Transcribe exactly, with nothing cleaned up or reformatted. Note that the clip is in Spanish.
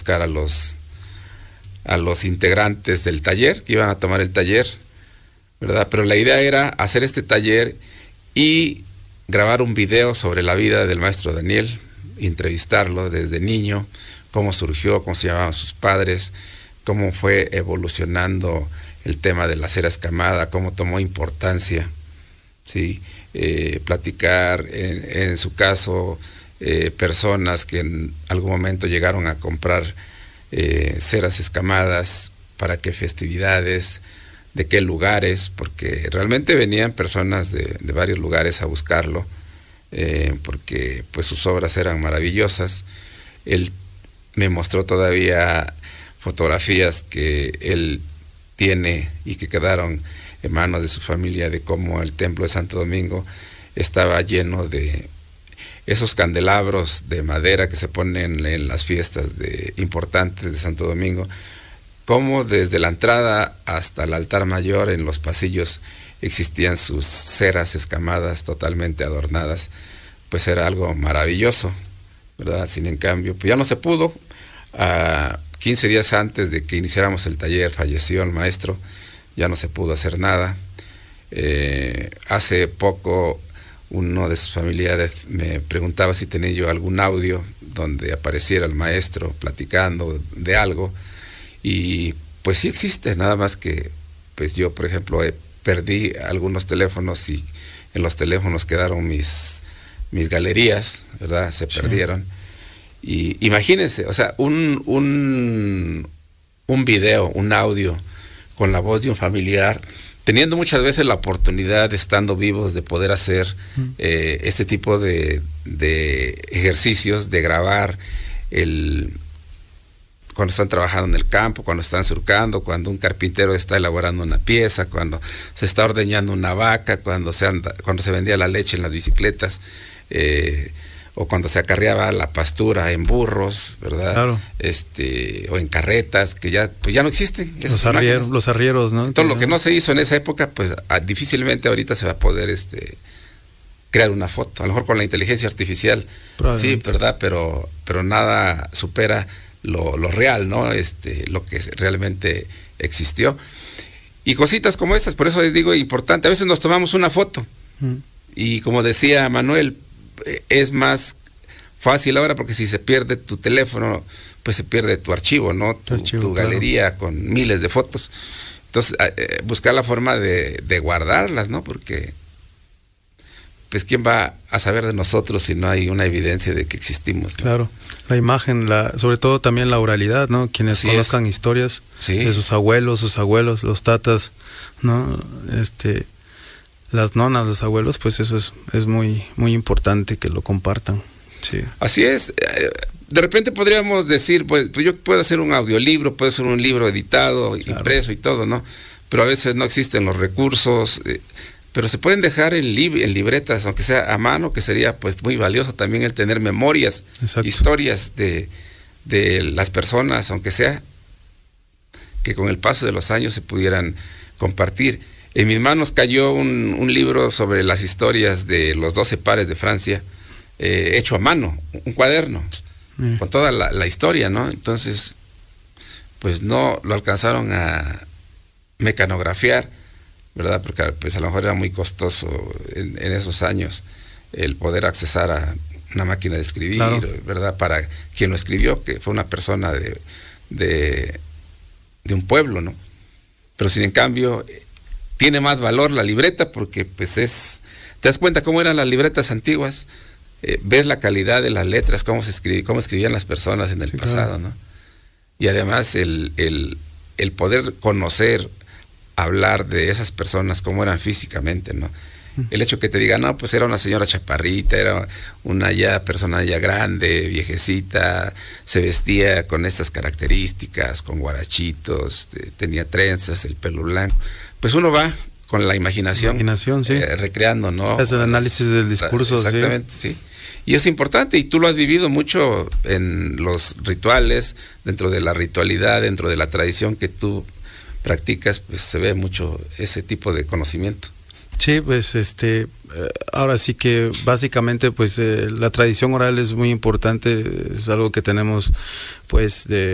buscar a los a los integrantes del taller que iban a tomar el taller, ¿verdad? Pero la idea era hacer este taller y grabar un video sobre la vida del maestro Daniel, entrevistarlo desde niño, cómo surgió, cómo se llamaban sus padres, cómo fue evolucionando el tema de la cera escamada, cómo tomó importancia, ¿sí? Eh, platicar en, en su caso eh, personas que en algún momento llegaron a comprar eh, ceras escamadas, para qué festividades, de qué lugares, porque realmente venían personas de, de varios lugares a buscarlo, eh, porque pues sus obras eran maravillosas. Él me mostró todavía fotografías que él tiene y que quedaron en manos de su familia, de cómo el templo de Santo Domingo estaba lleno de esos candelabros de madera que se ponen en las fiestas de, importantes de Santo Domingo, cómo desde la entrada hasta el altar mayor en los pasillos existían sus ceras escamadas totalmente adornadas. Pues era algo maravilloso, ¿verdad? Sin en cambio, pues ya no se pudo. A quince días antes de que iniciáramos el taller falleció el maestro, ya no se pudo hacer nada. Eh, hace poco uno de sus familiares me preguntaba si tenía yo algún audio donde apareciera el maestro platicando de algo, y pues sí existe, nada más que pues yo, por ejemplo, eh, perdí algunos teléfonos y en los teléfonos quedaron mis, mis galerías, ¿verdad? Se sí. perdieron. Y imagínense, o sea, un, un, un video, un audio con la voz de un familiar, teniendo muchas veces la oportunidad, estando vivos, de poder hacer mm. eh, este tipo de, de ejercicios, de grabar el, cuando están trabajando en el campo, cuando están surcando, cuando un carpintero está elaborando una pieza, cuando se está ordeñando una vaca, cuando se, anda, cuando se vendía la leche en las bicicletas, eh, o cuando se acarreaba la pastura en burros, ¿verdad? Claro. Este, o en carretas, que ya, pues ya no existen. Los arrieros, los arrieros, ¿no? Todo lo que no se hizo en esa época, pues a, difícilmente ahorita se va a poder este, crear una foto. A lo mejor con la inteligencia artificial, sí, ¿verdad? Pero, pero nada supera lo, lo real, ¿no? Este, lo que realmente existió. Y cositas como estas, por eso les digo, importante. A veces nos tomamos una foto, mm. y como decía Manuel, es más fácil ahora, porque si se pierde tu teléfono, pues se pierde tu archivo, ¿no? Tu, archivo, tu galería, claro, con miles de fotos. Entonces, eh, buscar la forma de, de guardarlas, ¿no? Porque, pues, ¿quién va a saber de nosotros si no hay una evidencia de que existimos, ¿no? Claro, la imagen, la, sobre todo también la oralidad, ¿no? Quienes sí conozcan es. historias sí. de sus abuelos, sus abuelos, los tatas, ¿no? Este... las nonas, los abuelos, pues eso es, es muy, muy importante que lo compartan. Sí. Así es. De repente podríamos decir, pues, pues yo puedo hacer un audiolibro, puedo hacer un libro editado, claro, impreso y todo, ¿no? Pero a veces no existen los recursos, eh, pero se pueden dejar en, lib en libretas, aunque sea a mano, que sería pues muy valioso también el tener memorias, exacto, historias de, de las personas, aunque sea que con el paso de los años se pudieran compartir. En mis manos cayó un, un libro sobre las historias de los doce pares de Francia, eh, hecho a mano, un cuaderno, mm. con toda la, la historia, ¿no? Entonces, pues no lo alcanzaron a mecanografiar, ¿verdad? Porque pues a lo mejor era muy costoso en, en esos años el poder accesar a una máquina de escribir, claro, ¿verdad? Para quien lo escribió, que fue una persona de, de, de un pueblo, ¿no? Pero sin en cambio tiene más valor la libreta, porque pues es, te das cuenta cómo eran las libretas antiguas, eh, ves la calidad de las letras, cómo se escribía, cómo escribían las personas en el sí, pasado, claro, ¿no? Y además el, el, el poder conocer, hablar de esas personas, cómo eran físicamente, ¿no? El hecho que te digan, no, pues era una señora chaparrita, era una ya persona ya grande, viejecita, se vestía con estas características, con guarachitos, tenía trenzas, el pelo blanco. Pues uno va con la imaginación, imaginación sí. eh, recreando, ¿no? Es el análisis del discurso. Exactamente, sí. sí. Y es importante, y tú lo has vivido mucho en los rituales, dentro de la ritualidad, dentro de la tradición que tú practicas, pues se ve mucho ese tipo de conocimiento. Sí, pues este, ahora sí que básicamente pues eh, la tradición oral es muy importante, es algo que tenemos pues de